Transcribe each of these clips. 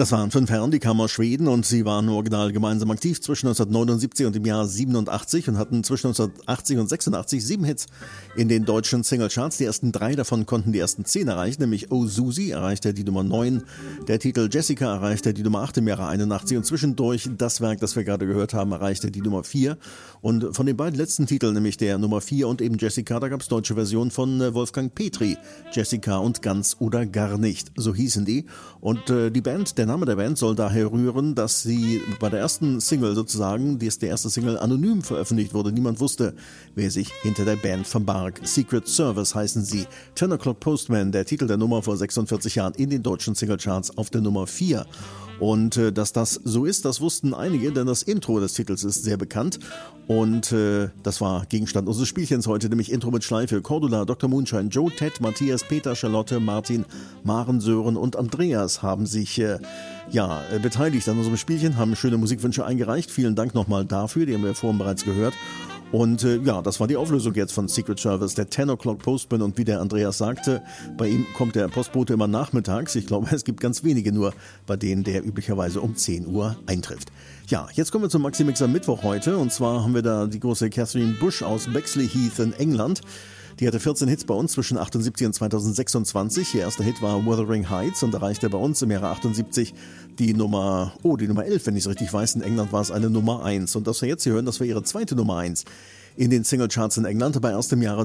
Das waren 5 Herren, die kamen aus Schweden und sie waren original gemeinsam aktiv zwischen 1979 und dem Jahr 87 und hatten zwischen 1980 und 86 7 Hits in den deutschen Singlecharts. Die ersten 3 davon konnten die ersten 10 erreichen, nämlich Oh Susi erreichte die Nummer 9, der Titel Jessica erreichte die Nummer 8 im Jahre 81 und zwischendurch das Werk, das wir gerade gehört haben, erreichte die Nummer 4. Und von den beiden letzten Titeln, nämlich der Nummer 4 und eben Jessica, da gab es deutsche Versionen von Wolfgang Petri. Jessica und Ganz oder Gar nicht, so hießen die. Und die Band, der Name der Band soll daher rühren, dass sie bei der ersten Single sozusagen, die ist der erste Single, anonym veröffentlicht wurde. Niemand wusste, wer sich hinter der Band verbarg. Secret Service heißen sie. 10 O'Clock Postman, der Titel der Nummer vor 46 Jahren in den deutschen Singlecharts auf der Nummer 4. Und dass das so ist, das wussten einige, denn das Intro des Titels ist sehr bekannt. Und das war Gegenstand unseres Spielchens heute, nämlich Intro mit Schleife. Cordula, Dr. Moonshine, Joe, Ted, Matthias, Peter, Charlotte, Martin, Maren, Sören und Andreas haben sich beteiligt an unserem Spielchen, haben schöne Musikwünsche eingereicht. Vielen Dank nochmal dafür, die haben wir vorhin bereits gehört. Und das war die Auflösung jetzt von Secret Service, der 10 O'Clock Postman. Und wie der Andreas sagte, bei ihm kommt der Postbote immer nachmittags. Ich glaube, es gibt ganz wenige nur, bei denen der üblicherweise um 10 Uhr eintrifft. Ja, jetzt kommen wir zum Maxi-Mix am Mittwoch heute. Und zwar haben wir da die große Catherine Bush aus Bexley Heath in England. Die hatte 14 Hits bei uns zwischen 78 und 2026. Ihr erster Hit war Wuthering Heights und erreichte bei uns im Jahre 78 die Nummer 11, wenn ich es richtig weiß. In England war es eine Nummer 1. Und das wir jetzt hier hören, das war ihre zweite Nummer 1 in den Singlecharts in England, aber erst im Jahre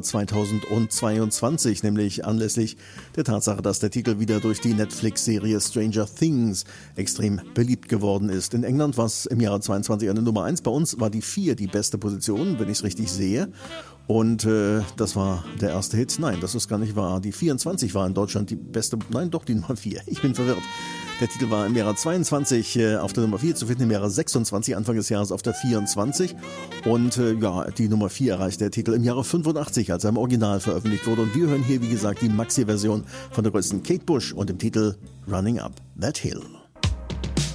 2022, nämlich anlässlich der Tatsache, dass der Titel wieder durch die Netflix-Serie Stranger Things extrem beliebt geworden ist. In England war es im Jahre 22 eine Nummer 1, bei uns war die 4 die beste Position, wenn ich es richtig sehe. Und das war der erste Hit. Nein, das ist gar nicht wahr. Die 24 war in Deutschland die beste, nein doch die Nummer 4. Ich bin verwirrt. Der Titel war im Jahre 22 auf der Nummer 4 zu finden, im Jahre 26, Anfang des Jahres auf der 24. Und die Nummer 4 erreichte der Titel im Jahre 85, als er im Original veröffentlicht wurde. Und wir hören hier, wie gesagt, die Maxi-Version von der größten Kate Bush und dem Titel Running Up That Hill.